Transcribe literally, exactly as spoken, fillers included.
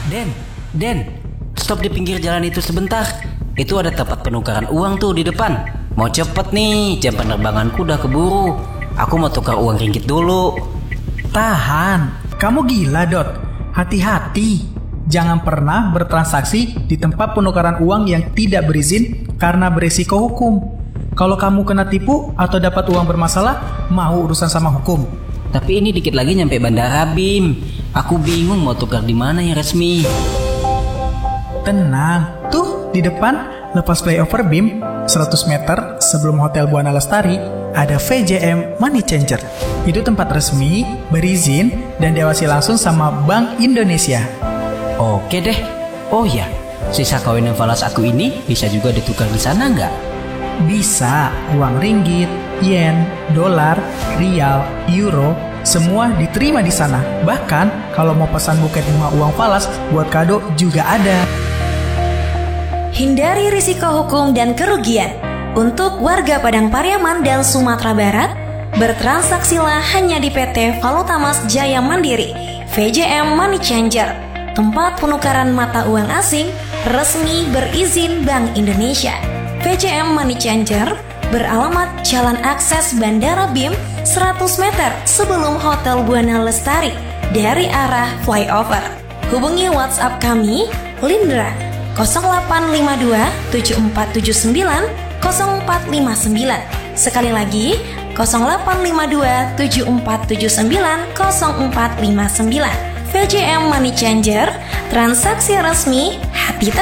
Den, Den, stop di pinggir jalan itu sebentar. Itu ada tempat penukaran uang tuh di depan. Mau cepet nih, jam penerbanganku udah keburu. Aku mau tukar uang ringgit dulu. Tahan, kamu gila Dot. Hati-hati, jangan pernah bertransaksi di tempat penukaran uang yang tidak berizin karena berisiko hukum. Kalau kamu kena tipu atau dapat uang bermasalah, mau urusan sama hukum. Tapi ini dikit lagi nyampe bandara, Bim. Aku bingung mau tukar di mana yang resmi. Tenang, tuh di depan lepas flyover B I M seratus meter sebelum Hotel Buana Lestari ada V J M Money Changer. Itu tempat resmi, berizin, dan diawasi langsung sama Bank Indonesia. Oke deh. Oh ya, sisa koin yang falas aku ini bisa juga ditukar di sana nggak? Bisa, uang ringgit, yen, dolar, rial, euro, semua diterima di sana. Bahkan kalau mau pesan buket bunga uang falas buat kado juga ada. Hindari risiko hukum dan kerugian. Untuk warga Padang Pariaman dan Sumatera Barat, bertransaksilah hanya di P T Valutamas Jaya Mandiri, V J M Money Changer, tempat penukaran mata uang asing resmi berizin Bank Indonesia. V J M Money Changer beralamat Jalan Akses Bandara B I M seratus meter sebelum Hotel Buana Lestari dari arah flyover. Hubungi WhatsApp kami, Lindra, nol delapan lima dua tujuh empat tujuh sembilan nol empat lima sembilan. Sekali lagi, nol delapan lima dua tujuh empat tujuh sembilan nol empat lima sembilan. V J M Money Changer, transaksi resmi, hati tenang.